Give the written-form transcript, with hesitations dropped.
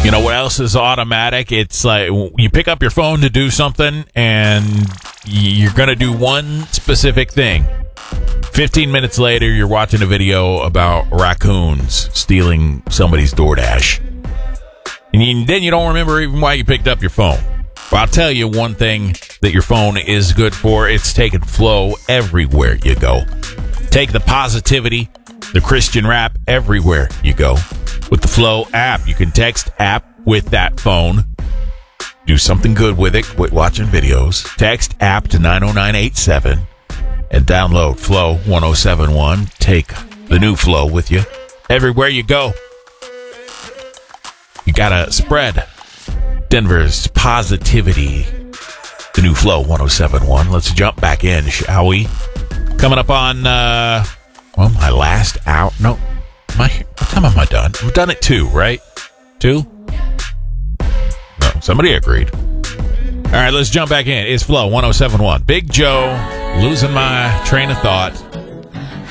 You know what else is automatic? It's like you pick up your phone to do something, and you're going to do one specific thing. 15 minutes later, you're watching a video about raccoons stealing somebody's DoorDash. And then you don't remember even why you picked up your phone. Well, I'll tell you one thing that your phone is good for. It's taking flow everywhere you go. Take the positivity, the Christian rap everywhere you go. With the Flow app, you can text app with that phone. Do something good with it. Quit watching videos. Text app to 90987 and download Flow 1071. Take the new Flow with you everywhere you go. You gotta spread Denver's positivity. The new Flow 1071. Let's jump back in, shall we? Coming up on, my last out. No, what time am I done? I'm done at 2, right? 2? No, somebody agreed. All right, let's jump back in. It's Flow 1071. Big Joe, losing my train of thought.